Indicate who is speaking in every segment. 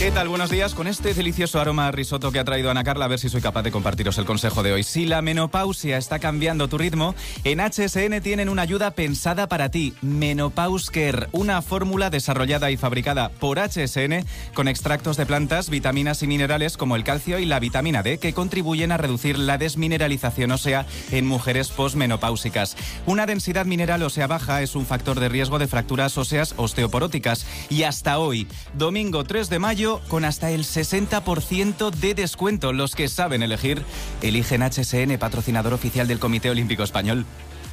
Speaker 1: ¿Qué tal? Buenos días. Con este delicioso aroma a risotto que ha traído Ana Carla, a ver si soy capaz de compartiros el consejo de hoy. Si la menopausia está cambiando tu ritmo, en HSN tienen una ayuda pensada para ti. Menopause Care, una fórmula desarrollada y fabricada por HSN con extractos de plantas, vitaminas y minerales como el calcio y la vitamina D que contribuyen a reducir la desmineralización ósea en mujeres posmenopáusicas. Una densidad mineral ósea baja es un factor de riesgo de fracturas óseas osteoporóticas y hasta hoy, domingo 3 de mayo, con hasta el 60% de descuento. Los que saben elegir, eligen HSN, patrocinador oficial del Comité Olímpico Español.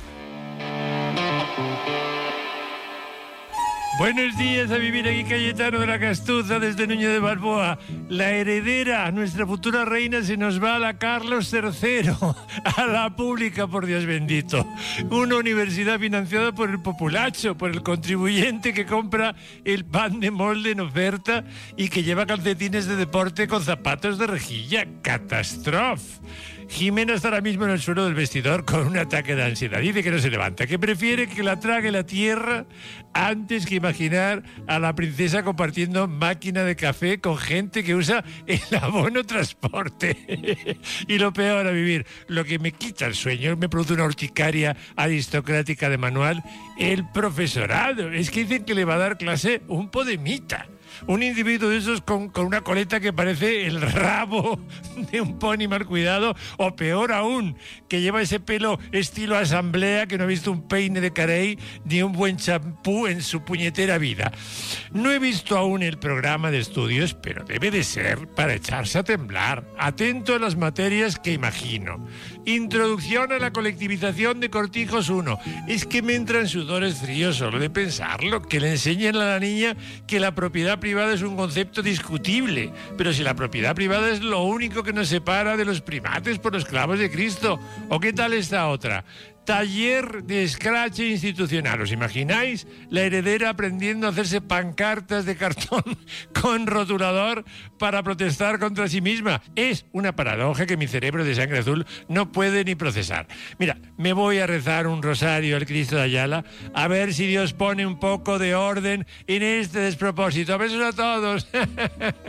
Speaker 2: Buenos días a vivir aquí, Cayetano de la Castuza, desde Núñez de Balboa. La heredera, nuestra futura reina, se nos va a la Carlos III, a la pública, por Dios bendito. Una universidad financiada por el populacho, por el contribuyente que compra el pan de molde en oferta y que lleva calcetines de deporte con zapatos de rejilla. ¡Catástrofe! Jimena está ahora mismo en el suelo del vestidor con un ataque de ansiedad. Dice que no se levanta, que prefiere que la trague la tierra antes que imaginar a la princesa compartiendo máquina de café con gente que usa el abono transporte. Y lo peor a vivir, lo que me quita el sueño, me produce una urticaria aristocrática de manual, el profesorado. Es que dicen que le va a dar clase un podemita. Un individuo de esos con una coleta que parece el rabo de un pony mal cuidado, o peor aún, que lleva ese pelo estilo asamblea, que no ha visto un peine de Carey ni un buen champú en su puñetera vida. No he visto aún el programa de estudios, pero debe de ser para echarse a temblar. Atento a las materias que imagino. Introducción a la colectivización de Cortijos 1. Es que me entran sudores fríos solo de pensarlo, que le enseñen a la niña que la propiedad privada es un concepto discutible, pero si la propiedad privada es lo único que nos separa de los primates por los clavos de Cristo. ¿O qué tal esta otra? Taller de escrache institucional. ¿Os imagináis? La heredera aprendiendo a hacerse pancartas de cartón con rotulador para protestar contra sí misma. Es una paradoja que mi cerebro de sangre azul no puede ni procesar. Mira, me voy a rezar un rosario al Cristo de Ayala a ver si Dios pone un poco de orden en este despropósito. Besos a todos.